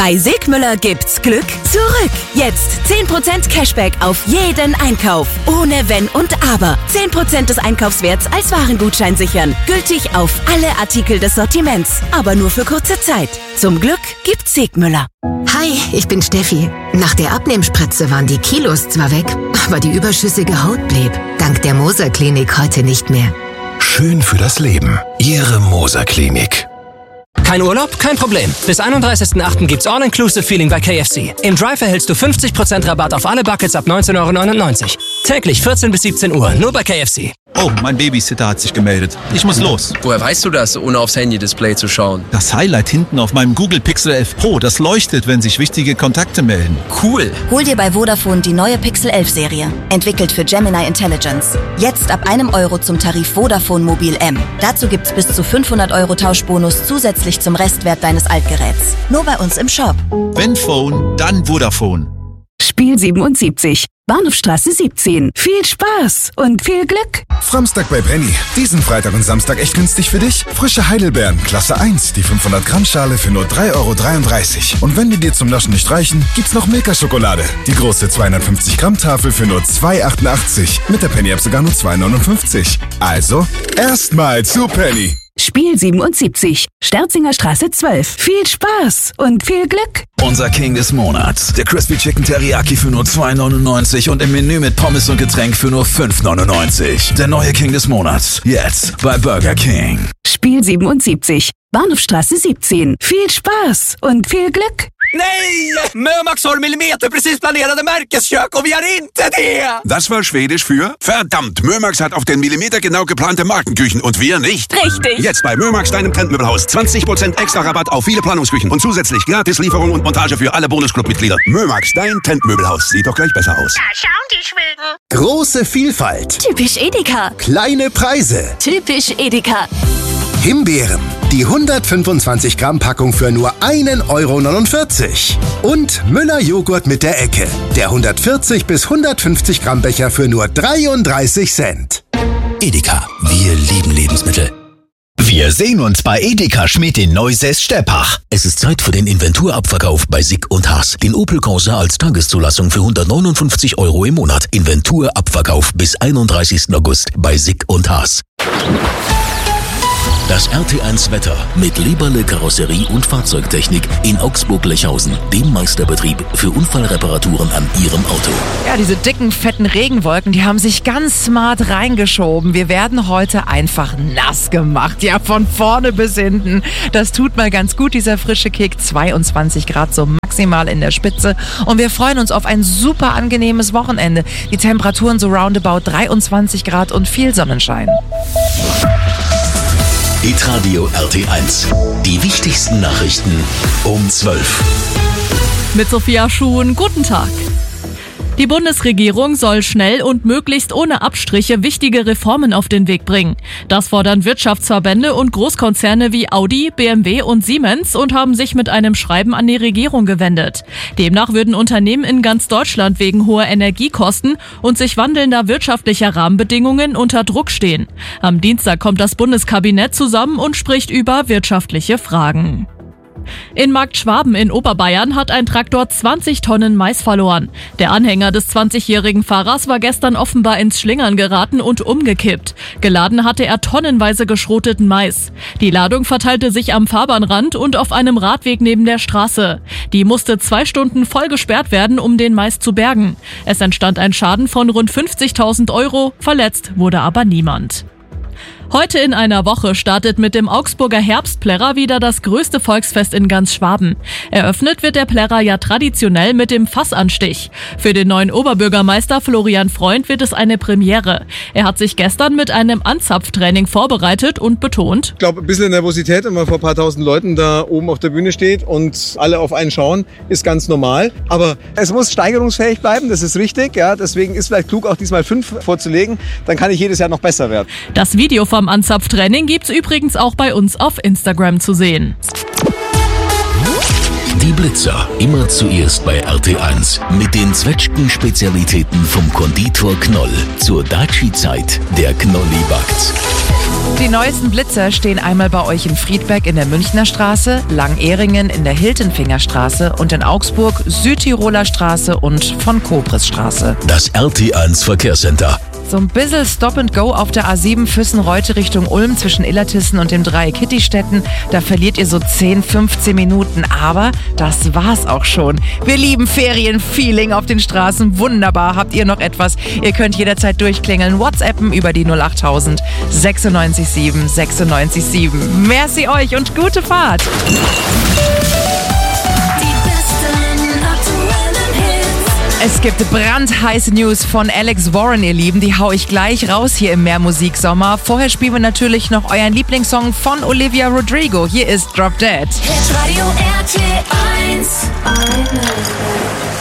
Bei Sigmüller gibt's Glück zurück. Jetzt 10% Cashback auf jeden Einkauf. Ohne Wenn und Aber. 10% des Einkaufswerts als Warengutschein sichern. Gültig auf alle Artikel des Sortiments. Aber nur für kurze Zeit. Zum Glück gibt's Sigmüller. Hi, ich bin Steffi. Nach der Abnehmspritze waren die Kilos zwar weg, aber die überschüssige Haut blieb. Dank der Moser Klinik heute nicht mehr. Schön für das Leben. Ihre Moser Klinik. Kein Urlaub? Kein Problem. Bis 31.08. gibt's All-Inclusive-Feeling bei KFC. Im Drive erhältst du 50% Rabatt auf alle Buckets ab 19,99 €. Täglich 14 bis 17 Uhr, nur bei KFC. Oh, mein Babysitter hat sich gemeldet. Ich muss los. Woher weißt du das, ohne aufs Handy-Display zu schauen? Das Highlight hinten auf meinem Google Pixel 11 Pro, das leuchtet, wenn sich wichtige Kontakte melden. Cool. Hol dir bei Vodafone die neue Pixel 11 Serie. Entwickelt für Gemini Intelligence. Jetzt ab €1 zum Tarif Vodafone Mobil M. Dazu gibt's bis zu 500 € Tauschbonus zusätzlich zum Restwert deines Altgeräts. Nur bei uns im Shop. Wenn Phone, dann Vodafone. Spiel 77. Bahnhofstraße 17. Viel Spaß und viel Glück. Framstag bei Penny. Diesen Freitag und Samstag echt günstig für dich? Frische Heidelbeeren, Klasse 1, die 500 Gramm Schale für nur 3,33 €. Und wenn die dir zum Naschen nicht reichen, gibt's noch Milka-Schokolade. Die große 250 Gramm Tafel für nur 2,88 €. Mit der Penny-App sogar nur 2,59 €. Also, erstmal zu Penny. Spiel 77. Sterzinger Straße 12. Viel Spaß und viel Glück. Unser King des Monats. Der Crispy Chicken Teriyaki für nur 2,99 € und im Menü mit Pommes und Getränk für nur 5,99 €. Der neue King des Monats. Jetzt bei Burger King. Spiel 77. Bahnhofstraße 17. Viel Spaß und viel Glück. Nej! Mömax har millimeterprecis planerade Märkeskök och vi har inte det! Das war Schwedisch für verdammt, Mömax hat auf den Millimeter genau geplante Markenküchen und wir nicht. Richtig. Jetzt bei Mömax, deinem Trendmöbelhaus. 20% extra Rabatt auf viele Planungsküchen und zusätzlich gratis Lieferung und Montage für alle Bonusclub-Mitglieder. Mömax, dein Trendmöbelhaus. Sieht doch gleich besser aus. Da schauen die Schweden. Große Vielfalt. Typisch Edeka. Kleine Preise. Typisch Edeka. Himbeeren. Die 125 Gramm Packung für nur 1,49 € Und Müller Joghurt mit der Ecke. Der 140 bis 150 Gramm Becher für nur 33 Cent. Edeka. Wir lieben Lebensmittel. Wir sehen uns bei Edeka Schmidt in Neusäß-Steppach. Es ist Zeit für den Inventurabverkauf bei Sick und Haas. Den Opel Corsa als Tageszulassung für 159 € im Monat. Inventurabverkauf bis 31. August bei Sick und Haas. Das RT1 Wetter mit Leberle Karosserie und Fahrzeugtechnik in Augsburg-Lechhausen, dem Meisterbetrieb für Unfallreparaturen an Ihrem Auto. Ja, diese dicken, fetten Regenwolken, die haben sich ganz smart reingeschoben. Wir werden heute einfach nass gemacht. Ja, von vorne bis hinten. Das tut mal ganz gut, dieser frische Kick. 22 Grad so maximal in der Spitze. Und wir freuen uns auf ein super angenehmes Wochenende. Die Temperaturen so roundabout 23 Grad und viel Sonnenschein. Hitradio RT1. Die wichtigsten Nachrichten um 12. Mit Sophia Schuhn, guten Tag. Die Bundesregierung soll schnell und möglichst ohne Abstriche wichtige Reformen auf den Weg bringen. Das fordern Wirtschaftsverbände und Großkonzerne wie Audi, BMW und Siemens und haben sich mit einem Schreiben an die Regierung gewendet. Demnach würden Unternehmen in ganz Deutschland wegen hoher Energiekosten und sich wandelnder wirtschaftlicher Rahmenbedingungen unter Druck stehen. Am Dienstag kommt das Bundeskabinett zusammen und spricht über wirtschaftliche Fragen. In Markt Schwaben in Oberbayern hat ein Traktor 20 Tonnen Mais verloren. Der Anhänger des 20-jährigen Fahrers war gestern offenbar ins Schlingern geraten und umgekippt. Geladen hatte er tonnenweise geschroteten Mais. Die Ladung verteilte sich am Fahrbahnrand und auf einem Radweg neben der Straße. Die musste 2 Stunden voll gesperrt werden, um den Mais zu bergen. Es entstand ein Schaden von rund 50.000 €, verletzt wurde aber niemand. Heute in einer Woche startet mit dem Augsburger Herbstplärrer wieder das größte Volksfest in ganz Schwaben. Eröffnet wird der Plärrer ja traditionell mit dem Fassanstich. Für den neuen Oberbürgermeister Florian Freund wird es eine Premiere. Er hat sich gestern mit einem Anzapftraining vorbereitet und betont: Ich glaube, ein bisschen Nervosität, wenn man vor ein paar tausend Leuten da oben auf der Bühne steht und alle auf einen schauen, ist ganz normal. Aber es muss steigerungsfähig bleiben, das ist richtig. Ja, deswegen ist vielleicht klug, auch diesmal 5 vorzulegen. Dann kann ich jedes Jahr noch besser werden. Das Video vom Anzapftraining gibt's übrigens auch bei uns auf Instagram zu sehen. Die Blitzer. Immer zuerst bei RT1. Mit den Zwetschgen-Spezialitäten vom Konditor Knoll. Zur Daci-Zeit. Der Knolli backt's. Die neuesten Blitzer stehen einmal bei euch in Friedberg in der Münchner Straße, Langehringen in der Hiltenfingerstraße und in Augsburg Südtiroler Straße und von Kobris Straße. Das RT1 Verkehrscenter. So ein bisschen Stop and Go auf der A7 Füssen-Reute Richtung Ulm zwischen Illertissen und dem Dreieck Kittistetten. Da verliert ihr so 10, 15 Minuten, aber das war's auch schon. Wir lieben Ferienfeeling auf den Straßen. Wunderbar. Habt ihr noch etwas? Ihr könnt jederzeit durchklingeln. WhatsAppen über die 08000 96 7 96 7. Merci euch und gute Fahrt. Es gibt brandheiße News von Alex Warren, ihr Lieben. Die hau ich gleich raus hier im Mehrmusiksommer. Vorher spielen wir natürlich noch euren Lieblingssong von Olivia Rodrigo. Hier ist Drop Dead. Hit Radio RT1.